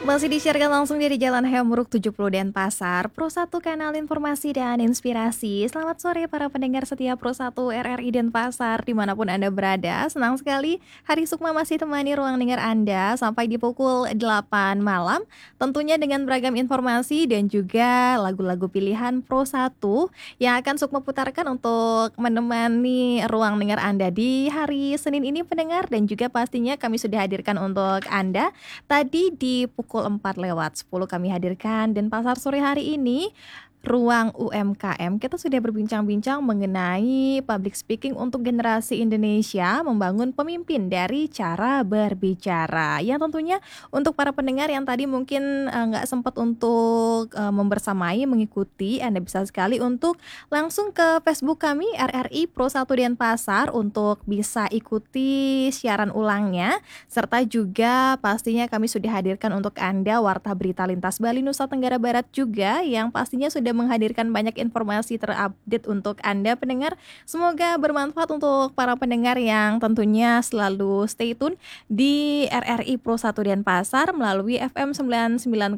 Masih disiarkan langsung dari Jalan Hemruk 70 Denpasar, Pro 1 Kanal Informasi dan Inspirasi. Selamat sore para pendengar setia Pro 1 RRI Denpasar dimanapun Anda berada. Senang sekali hari Sukma masih temani ruang dengar Anda sampai di pukul 8 malam. Tentunya dengan beragam informasi dan juga lagu-lagu pilihan Pro 1 yang akan Sukma putarkan untuk menemani ruang dengar Anda di hari Senin ini pendengar. Dan juga pastinya kami sudah hadirkan untuk Anda tadi di pukul 4:10 kami hadirkan Denpasar sore hari ini Ruang UMKM. Kita sudah berbincang-bincang mengenai public speaking untuk generasi Indonesia, membangun pemimpin dari cara berbicara. Yang tentunya untuk para pendengar yang tadi mungkin nggak sempat untuk membersamai, mengikuti, Anda bisa sekali untuk langsung ke Facebook kami RRI Pro 1 Denpasar untuk bisa ikuti siaran ulangnya. Serta juga pastinya kami sudah hadirkan untuk Anda Warta Berita Lintas Bali Nusa Tenggara Barat juga yang pastinya sudah menghadirkan banyak informasi terupdate untuk Anda pendengar. Semoga bermanfaat untuk para pendengar yang tentunya selalu stay tune di RRI Pro 1 Denpasar melalui FM 99,5,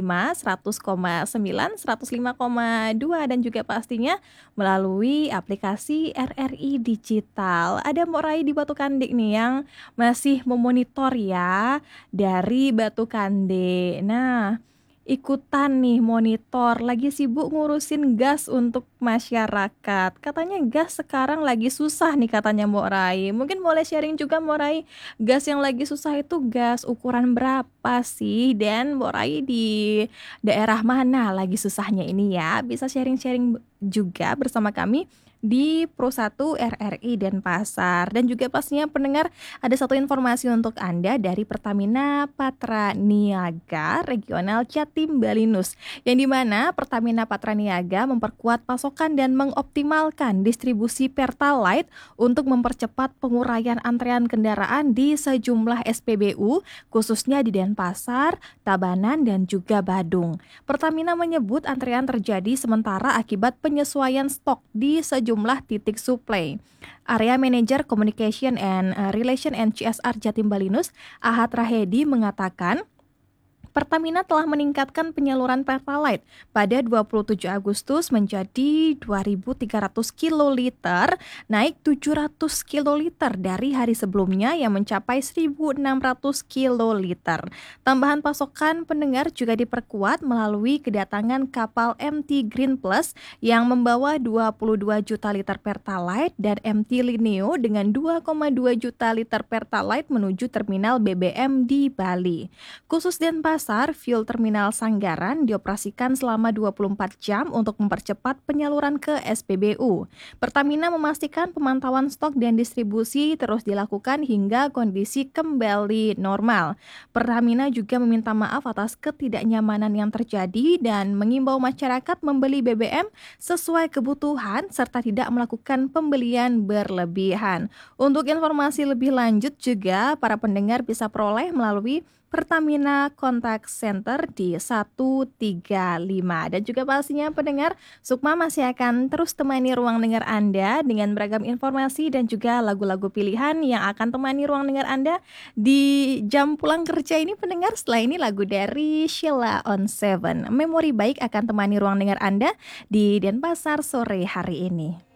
100,9, 105,2 dan juga pastinya melalui aplikasi RRI Digital. Ada Mbok Rai di Batu Kande nih yang masih memonitor ya dari Batu Kande. Nah, ikutan nih monitor, lagi sibuk ngurusin gas untuk masyarakat. Katanya gas sekarang lagi susah nih katanya Mbok Rai. Mungkin boleh sharing juga Mbok Rai, gas yang lagi susah itu gas ukuran berapa sih? Dan Mbok Rai di daerah mana lagi susahnya ini ya? Bisa sharing-sharing juga bersama kami di Pro 1 RRI Denpasar. Dan juga pastinya pendengar ada satu informasi untuk Anda dari Pertamina Patra Niaga Regional Jatim Balinus, yang dimana Pertamina Patra Niaga memperkuat pasokan dan mengoptimalkan distribusi Pertalite untuk mempercepat penguraian antrean kendaraan di sejumlah SPBU, khususnya di Denpasar, Tabanan, dan juga Badung. Pertamina menyebut antrean terjadi sementara akibat penyesuaian stok di sejumlah titik suplai. Area Manager Communication and Relation and CSR Jatim Balinus, Ahad Rahedi mengatakan, Pertamina telah meningkatkan penyaluran Pertalite pada 27 Agustus menjadi 2.300 kiloliter, naik 700 kiloliter dari hari sebelumnya yang mencapai 1.600 kiloliter. Tambahan pasokan pendengar juga diperkuat melalui kedatangan kapal MT Green Plus yang membawa 22 juta liter Pertalite dan MT Lineo dengan 2,2 juta liter Pertalite menuju terminal BBM di Bali. Khusus Denpasar, Fuel Terminal Sanggaran dioperasikan selama 24 jam untuk mempercepat penyaluran ke SPBU. Pertamina memastikan pemantauan stok dan distribusi terus dilakukan hingga kondisi kembali normal. Pertamina juga meminta maaf atas ketidaknyamanan yang terjadi dan mengimbau masyarakat membeli BBM sesuai kebutuhan serta tidak melakukan pembelian berlebihan. Untuk informasi lebih lanjut juga para pendengar bisa peroleh melalui Pertamina Contact Center di 135. Dan juga pastinya pendengar, Sukma masih akan terus temani ruang dengar Anda dengan beragam informasi dan juga lagu-lagu pilihan yang akan temani ruang dengar Anda di jam pulang kerja ini pendengar. Setelah ini lagu dari Sheila on Seven. Memori baik akan temani ruang dengar Anda di Denpasar sore hari ini.